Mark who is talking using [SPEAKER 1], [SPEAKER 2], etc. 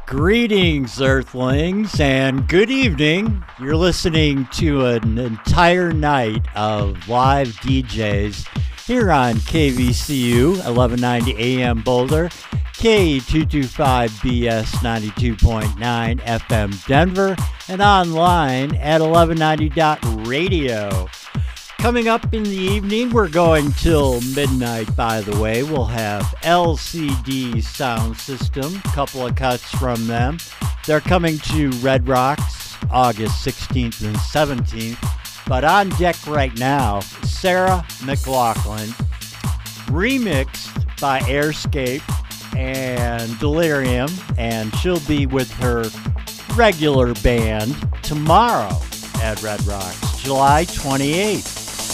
[SPEAKER 1] Greetings, Earthlings, and good evening. You're listening to an entire night of live DJs here on KVCU 1190 AM Boulder, K225BS 92.9 FM Denver, and online at 1190.radio. Coming up in the evening, we're going till midnight, by the way. We'll have LCD Sound System, a couple of cuts from them. They're coming to Red Rocks August 16th and 17th. But on deck right now, Sarah McLachlan, remixed by Airscape and Delirium, and she'll be with her regular band tomorrow at Red Rocks, July 28th.